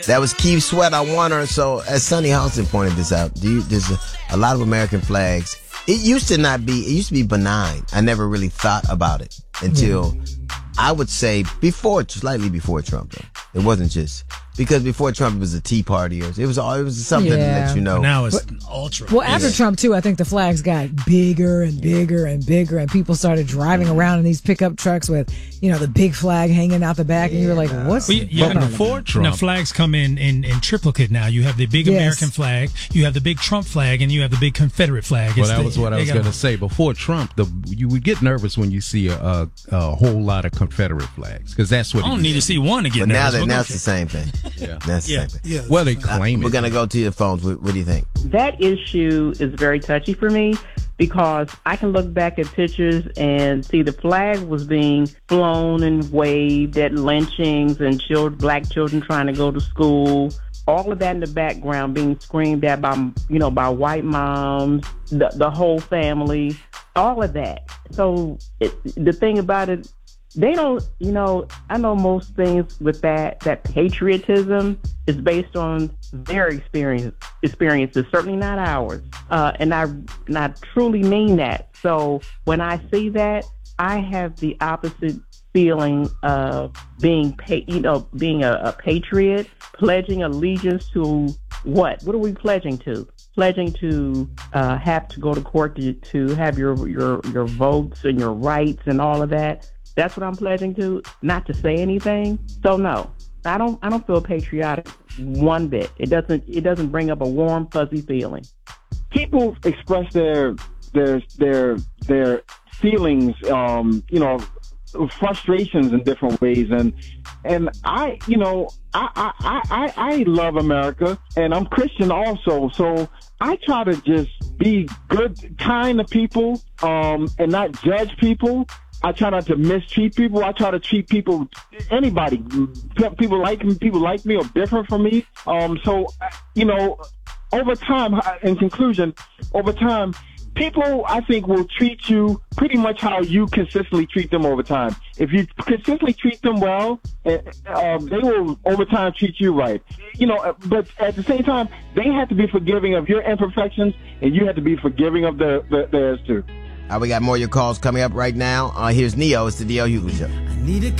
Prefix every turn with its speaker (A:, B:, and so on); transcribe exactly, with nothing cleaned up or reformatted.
A: That was Keith Sweat. I want her. So, as Sonny Halston pointed this out, do you, there's a, a lot of American flags. It used to not be, it used to be benign. I never really thought about it until, yeah. I would say, before, slightly before Trump, though. It wasn't just, because before Trump, it was a Tea Partiers. It was all, it was something
B: yeah.
A: to let you know.
C: But now it's
B: but,
C: ultra.
B: Well, after
A: yeah.
B: Trump, too, I think the flags got bigger and bigger and bigger, and people started driving around in these pickup trucks with, you know, the big flag hanging out the back, yeah. and you were like, what's
C: well, yeah, before Trump? The flags come in, in, in triplicate now. You have the big yes. American flag, you have the big Trump flag, and you have the big Confederate flag. It's
D: well, that
C: the,
D: was what I was going to say. Before Trump, the you would get nervous when you see a, a, a whole lot of Confederate flags, because that's what
C: I don't need to see one to get
A: but
C: nervous.
A: Now, that,
C: we'll
A: now it's the same thing.
D: Yeah.
A: That's the
C: yeah.
A: same thing.
D: Yeah, well, they claim
A: uh,
D: it.
A: We're going to go to your phones. What, what do you think?
E: That issue is very touchy for me because I can look back at pictures and see the flag was being flown and waved at lynchings and children, black children trying to go to school. All of that in the background being screamed at by, you know, by white moms, the, the whole family, all of that. So it, the thing about it, they don't, you know, I know most things with that, that patriotism is based on their experience, experiences, certainly not ours. Uh, and I, and I truly mean that. So when I see that, I have the opposite feeling of being, pa- you know, being a, a patriot, pledging allegiance to what? What are we pledging to? Pledging to uh, have to go to court to, to have your, your, your votes and your rights and all of that. That's what I'm pledging to, not to say anything. So no, I don't. I don't feel patriotic one bit. It doesn't. It doesn't bring up a warm, fuzzy feeling.
F: People express their their their their feelings, um, you know, frustrations in different ways, and and I, you know, I I I I love America, and I'm Christian also, so I try to just be good, kind to people, um, and not judge people. I try not to mistreat people. I try to treat people, anybody, people like me, people like me or different from me. Um, so, you know, over time, in conclusion, over time, people, I think, will treat you pretty much how you consistently treat them over time. If you consistently treat them well, uh, they will over time treat you right. You know, but at the same time, they have to be forgiving of your imperfections, and you have to be forgiving of their, their, theirs too.
A: All right, we got more of your calls coming up right now. Uh, here's Neo. It's the D L Hughley Show.
G: I need a